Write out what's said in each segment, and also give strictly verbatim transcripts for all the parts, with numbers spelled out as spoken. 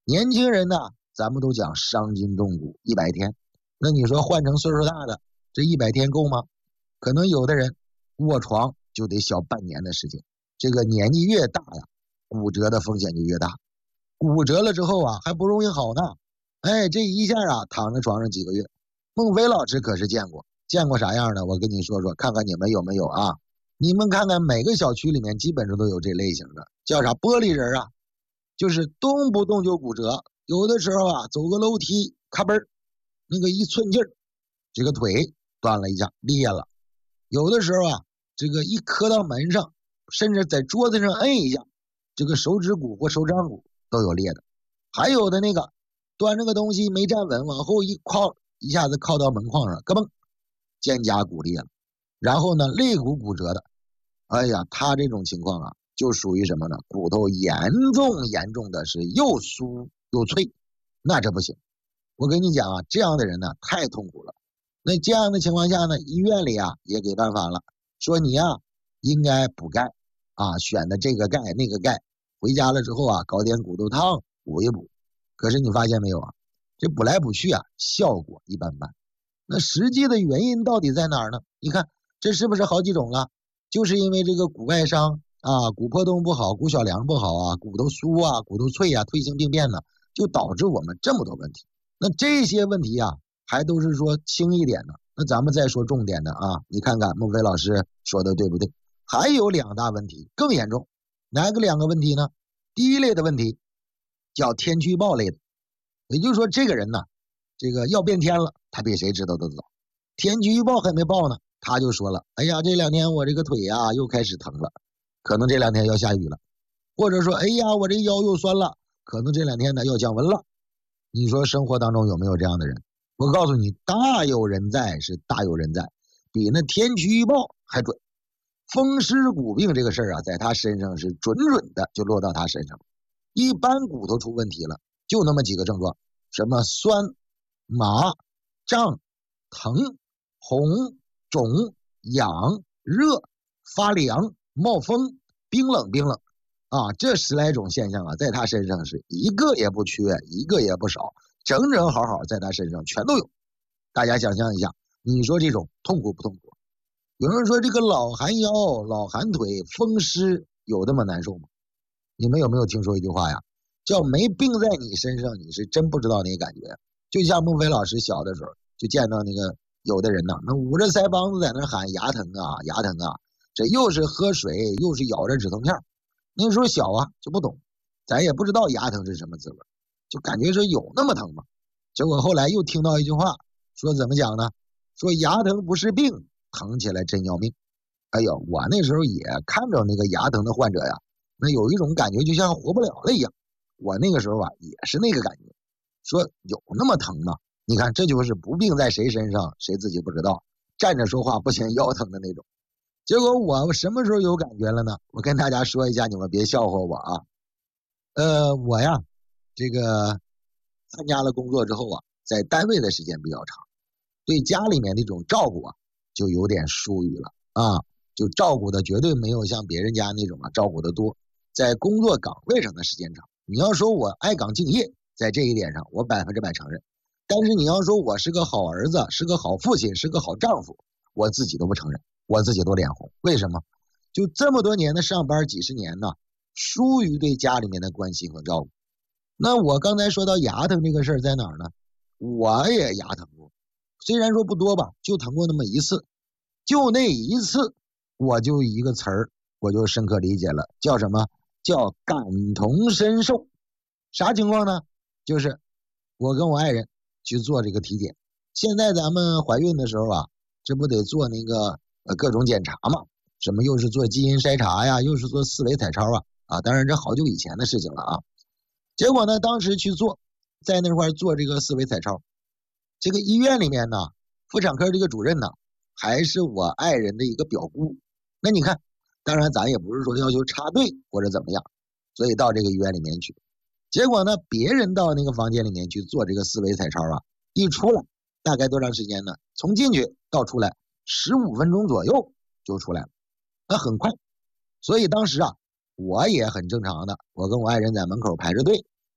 年轻人呢，咱们都讲伤筋动骨一百天，那你说换成岁数大的，这一百天够吗？可能有的人卧床就得小半年的时间。这个年纪越大呀，骨折的风险就越大。骨折了之后啊，还不容易好呢。哎，这一下啊，躺在床上几个月。孟非老师可是见过，见过啥样的？我跟你说说，看看你们有没有啊？你们看看每个小区里面基本上都有这类型的，叫啥玻璃人啊？就是动不动就骨折，有的时候啊，走个楼梯，咔嘣儿，那个一寸劲儿，这个腿断了一下，裂了。有的时候啊，这个一磕到门上，甚至在桌子上摁一下，这个手指骨或手掌骨都有裂的。还有的那个端着个东西没站稳，往后一靠，一下子靠到门框上，咯嘣，肩胛骨裂了。然后呢，肋骨骨折的，哎呀，他这种情况啊，就属于什么呢？骨头严重严重的是又酥又脆，那这不行。我跟你讲啊，这样的人呢太痛苦了。那这样的情况下呢，医院里啊也给办法了，说你啊应该补钙啊，选的这个钙那个钙，回家了之后啊搞点骨头汤补一补。可是你发现没有啊，这补来补去啊效果一般般。那实际的原因到底在哪儿呢？你看这是不是好几种了？就是因为这个骨外伤啊，骨破洞不好，骨小梁不好啊，骨头酥啊，骨头脆啊，退行病变呢，就导致我们这么多问题。那这些问题啊，还都是说轻一点的。那咱们再说重点的啊，你看看孟非老师说的对不对？还有两大问题更严重，哪个两个问题呢？第一类的问题叫天气预报类的，也就是说这个人呢，这个要变天了，他比谁知道的早。天气预报还没报呢，他就说了，哎呀，这两天我这个腿呀又开始疼了，可能这两天要下雨了。或者说，哎呀，我这腰又酸了，可能这两天呢要降温了。你说生活当中有没有这样的人？我告诉你，大有人在，是大有人在，比那天气预报还准。风湿骨病这个事儿啊，在他身上是准准的就落到他身上。一般骨头出问题了，就那么几个症状，什么酸、麻、胀、疼、红、肿、痒、热、发凉、冒风、冰冷冰冷啊，这十来种现象啊，在他身上是一个也不缺，一个也不少，整整好好在他身上全都有。大家想象一下，你说这种痛苦不痛苦？有人说这个老寒腰、老寒腿、风湿有那么难受吗？你们有没有听说一句话呀？叫没病在你身上，你是真不知道那个感觉。就像孟非老师小的时候，就见到那个有的人呐，那捂着腮帮子在那喊牙疼啊，牙疼啊，这又是喝水，又是咬着止疼片。那时候小啊，就不懂，咱也不知道牙疼是什么滋味，就感觉说有那么疼吗？结果后来又听到一句话，说怎么讲呢？说牙疼不是病，疼起来真要命。哎呦，我那时候也看着那个牙疼的患者呀，那有一种感觉就像活不了了一样。我那个时候啊，也是那个感觉，说有那么疼吗？你看，这就是不病在谁身上，谁自己不知道，站着说话不嫌腰疼的那种。结果我什么时候有感觉了呢？我跟大家说一下，你们别笑话我啊。呃，我呀，这个参加了工作之后啊，在单位的时间比较长，对家里面那种照顾啊，就有点疏于了啊，就照顾的绝对没有像别人家那种啊照顾的多。在工作岗位上的时间长，你要说我爱岗敬业，在这一点上我百分之百承认。但是你要说我是个好儿子，是个好父亲，是个好丈夫，我自己都不承认，我自己都脸红。为什么？就这么多年的上班几十年呢，疏于对家里面的关心和照顾。那我刚才说到牙疼这个事儿在哪儿呢？我也牙疼过，虽然说不多吧，就疼过那么一次，就那一次，我就一个词儿，我就深刻理解了，叫什么？叫感同身受。啥情况呢？就是我跟我爱人去做这个体检。现在咱们怀孕的时候啊，这不得做那个呃各种检查嘛？什么又是做基因筛查呀，又是做四维彩超啊啊！当然这好久以前的事情了啊。结果呢，当时去做，在那块做这个四维彩超，这个医院里面呢，妇产科这个主任呢，还是我爱人的一个表姑。那你看，当然咱也不是说要求插队或者怎么样，所以到这个医院里面去。结果呢，别人到那个房间里面去做这个四维彩超啊，一出来大概多长时间呢？从进去到出来十五分钟左右就出来了，那很快。所以当时啊，我也很正常的，我跟我爱人在门口排着队，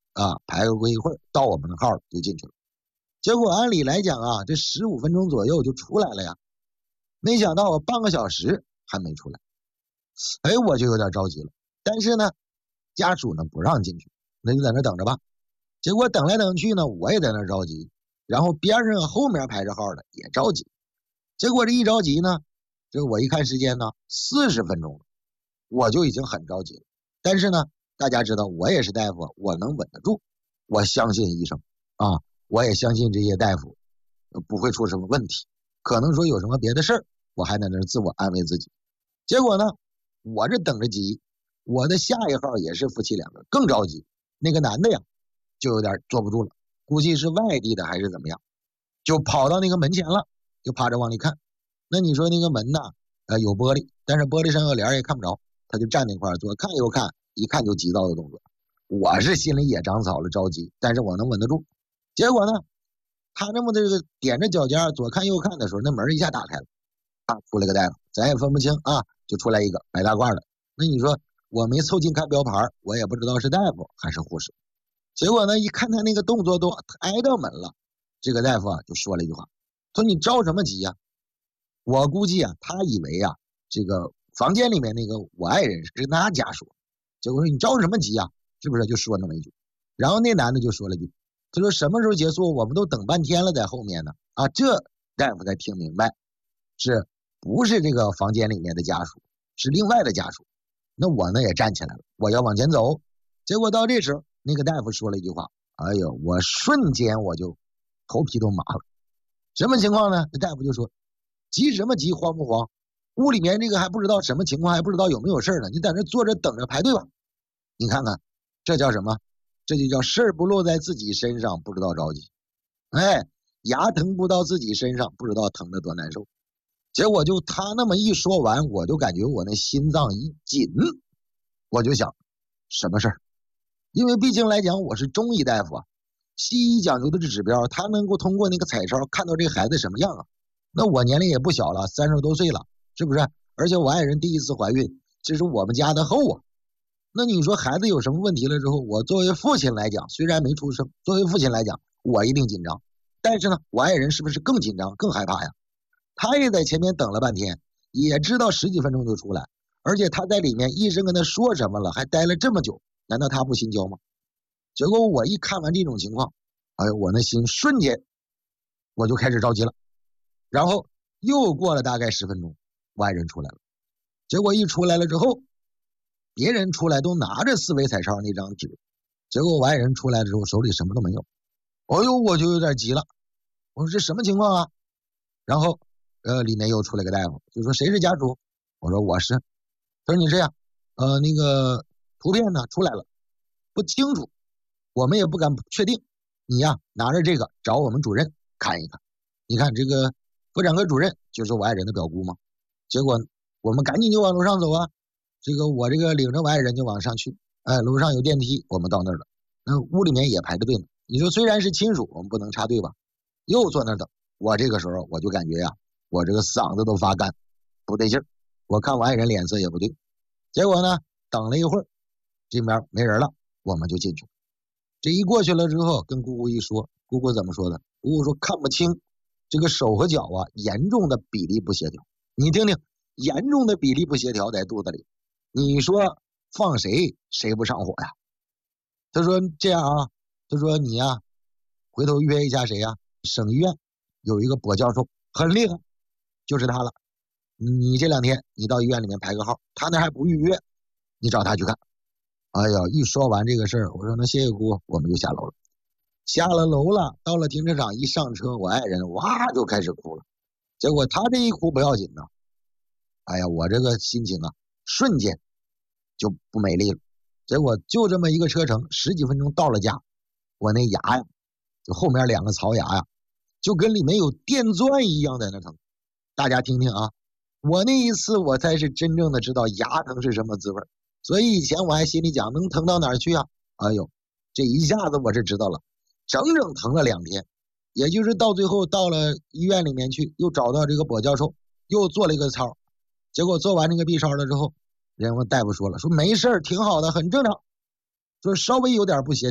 啊，排个过一会儿到我们的号就进去了。结果按理来讲啊，这十五分钟左右就出来了呀，没想到我半个小时还没出来，哎，我就有点着急了。但是呢，家属呢不让进去，那就在那等着吧。结果等来等去呢，我也在那着急，然后边上后面排着号的也着急。结果这一着急呢，这我一看时间呢，四十分钟了，我就已经很着急了。但是呢，大家知道我也是大夫，我能稳得住，我相信医生啊，我也相信这些大夫不会出什么问题，可能说有什么别的事儿，我还在那自我安慰自己。结果呢，我这等着急，我的下一号也是夫妻两个，更着急。那个男的呀，就有点坐不住了，估计是外地的还是怎么样，就跑到那个门前了，就趴着往里看。那你说那个门呢，呃，有玻璃，但是玻璃上有帘也看不着，他就站那块儿左看右看，一看就急躁的动作。我是心里也长草了，着急，但是我能稳得住。结果呢，他这么这个踮着脚尖左看右看的时候，那门一下打开了，啊，出来个大夫，咱也分不清啊，就出来一个白大褂的。那你说我没凑近看标牌，我也不知道是大夫还是护士。结果呢，一看他那个动作都挨到门了，这个大夫啊就说了一句话，说你着什么急呀？我估计啊，他以为啊，这个房间里面那个我爱人是跟他家属，结果说你着什么急呀？是不是就说那么一句？然后那男的就说了一句，他说什么时候结束？我们都等半天了，在后面呢。啊，这大夫才听明白，是不是这个房间里面的家属，是另外的家属。那我呢也站起来了，我要往前走。结果到这时候，那个大夫说了一句话，哎呦，我瞬间我就头皮都麻了。什么情况呢？这大夫就说，急什么急，慌不慌？屋里面这个还不知道什么情况，还不知道有没有事呢，你在那坐着等着排队吧。你看看，这叫什么？这就叫事儿不落在自己身上，不知道着急。哎，牙疼不到自己身上，不知道疼得多难受。结果就他那么一说完，我就感觉我那心脏一紧，我就想什么事儿？因为毕竟来讲我是中医大夫啊，西医讲究的是指标，他能够通过那个彩超看到这个孩子什么样啊？那我年龄也不小了，三十多岁了，是不是？而且我爱人第一次怀孕，这是我们家的后啊。那你说孩子有什么问题了之后，我作为父亲来讲，虽然没出生，作为父亲来讲，我一定紧张。但是呢，我爱人是不是更紧张、更害怕呀？他也在前面等了半天，也知道十几分钟就出来，而且他在里面医生跟他说什么了，还待了这么久，难道他不心焦吗？结果我一看完这种情况，哎呦，我那心瞬间我就开始着急了。然后又过了大概十分钟，我爱人出来了。结果一出来了之后，别人出来都拿着四维彩超那张纸，结果我爱人出来之后手里什么都没有。哎呦，我就有点急了，我说这什么情况啊？然后呃，里面又出来个大夫，就说谁是家属？我说我是。他说你这样，呃，那个图片呢出来了，不清楚，我们也不敢确定。你呀拿着这个找我们主任看一看。你看这个妇产科主任就是我爱人的表姑嘛。结果我们赶紧就往楼上走啊。这个我这个领着我爱人就往上去，哎，楼上有电梯，我们到那儿了。那屋里面也排着队呢。你说虽然是亲属，我们不能插队吧？又坐那儿等。我这个时候我就感觉呀，我这个嗓子都发干，不对劲儿。我看我爱人脸色也不对。结果呢，等了一会儿，这边没人了，我们就进去了。这一过去了之后，跟姑姑一说，姑姑怎么说的？姑姑说看不清，这个手和脚啊，严重的比例不协调。你听听，严重的比例不协调在肚子里，你说放谁谁不上火呀？他说这样啊，他说你呀、啊，回头约一下谁呀、啊？省医院有一个博教授很厉害，就是他了。你这两天你到医院里面排个号，他那还不预约，你找他去看。哎呀，一说完这个事儿，我说那谢谢姑，我们就下楼了。下了楼了，到了停车场一上车，我爱人哇就开始哭了。结果他这一哭不要紧呢，哎呀，我这个心情啊，瞬间就不美丽了。结果就这么一个车程，十几分钟到了家，我那牙呀，就后面两个槽牙呀，就跟里面有电钻一样在那疼。大家听听啊，我那一次我才是真正的知道牙疼是什么滋味。所以以前我还心里讲，能疼到哪儿去啊？哎呦，这一下子我是知道了，整整疼了两天。也就是到最后到了医院里面去，又找到这个博教授，又做了一个操。结果做完这个 B 超了之后，人家大夫说了，说没事儿，挺好的，很正常，说稍微有点不协调，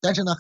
但是呢，